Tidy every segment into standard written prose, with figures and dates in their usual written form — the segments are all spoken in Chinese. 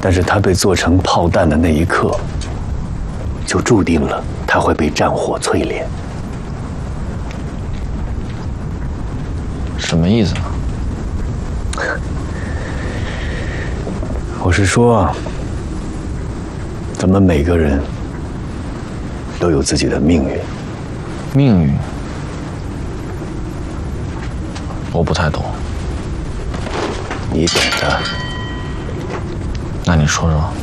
但是它被做成炮弹的那一刻，就注定了它会被战火淬炼。 什么意思呢？ 我是说，咱们每个人都有自己的命运。 命运，我不太懂。 你懂的。 那你说说。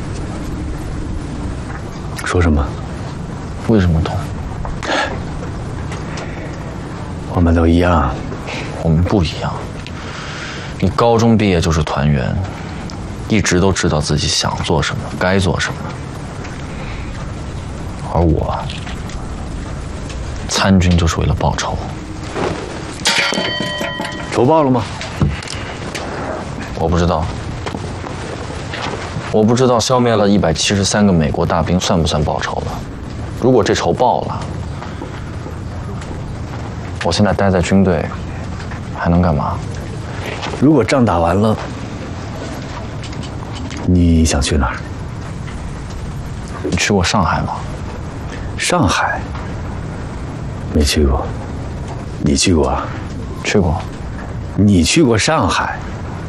说什么？ 为什么懂？ 我们都一样。 我们不一样。你高中毕业就是团员，一直都知道自己想做什么，该做什么。而我参军就是为了报仇。 仇报了吗？ 我不知道。我不知道消灭了173个美国大兵算不算报仇了？如果这仇报了，我现在待在军队还能干嘛？ 如果仗打完了，你想去哪儿？ 你去过上海吗？ 上海没去过，你去过啊？ 去过。 你去过上海？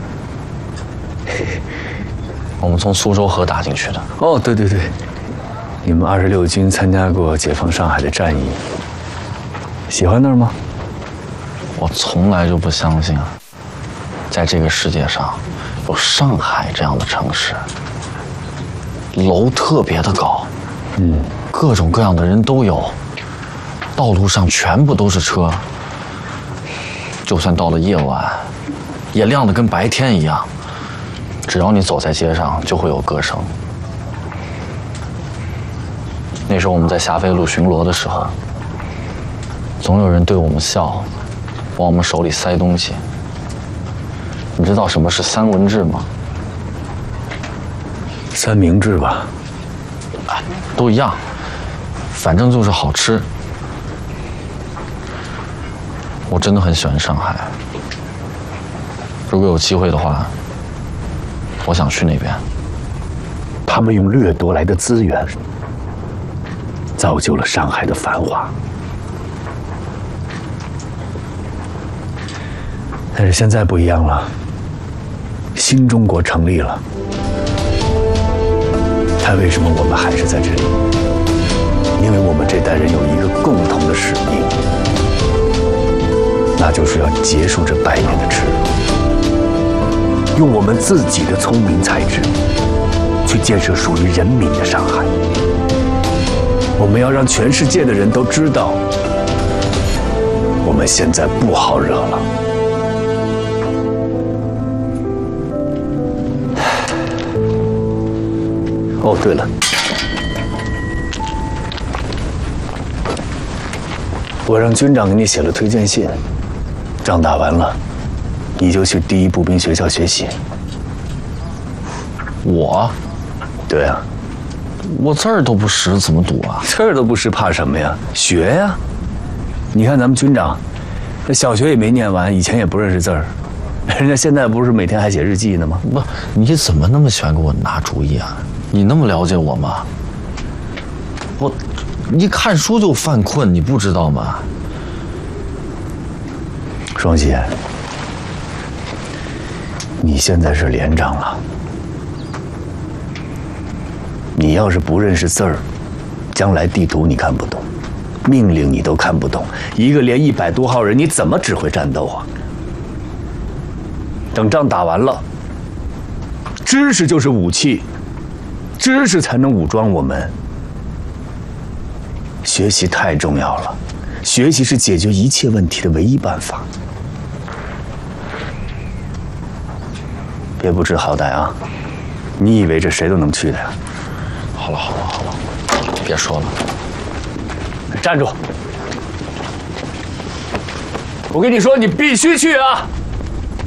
我们从苏州河打进去的。 哦，对对对，你们26军参加过解放上海的战役，喜欢那儿吗？ 我从来就不相信，在这个世界上有上海这样的城市，楼特别的高，各种各样的人都有，道路上全部都是车，就算到了夜晚，也亮得跟白天一样。只要你走在街上，就会有歌声。那时候我们在霞飞路巡逻的时候，总有人对我们笑，往我们手里塞东西。你知道什么是三文治吗？ 三明治吧， 都一样，反正就是好吃。我真的很喜欢上海，如果有机会的话，我想去那边。 他们用掠夺来的资源，造就了上海的繁华。但是现在不一样了，新中国成立了。但为什么我们还是在这里？因为我们这代人有一个共同的使命，那就是要结束这100年的耻辱，用我们自己的聪明才智，去建设属于人民的上海。我们要让全世界的人都知道，我们现在不好惹了。哦，对了，我让军长给你写了推荐信，仗打完了，你就去第1步兵学校学习。 我？ 对啊， 我字儿都不识，怎么读啊？ 字儿都不识，怕什么呀？学呀！你看咱们军长，这小学也没念完，以前也不认识字儿，人家现在不是每天还写日记呢吗？ 不，你怎么那么喜欢给我拿主意啊？你那么了解我吗？我一看书就犯困，你不知道吗？ 双喜，你现在是连长了，你要是不认识字儿，将来地图你看不懂，命令你都看不懂，一个连100多号人，你怎么指挥战斗啊？等仗打完了，知识就是武器，知识才能武装我们。学习太重要了，学习是解决一切问题的唯一办法。别不知好歹啊！你以为这谁都能去的呀？ 好了好了好了，别说了。 站住！我跟你说，你必须去啊！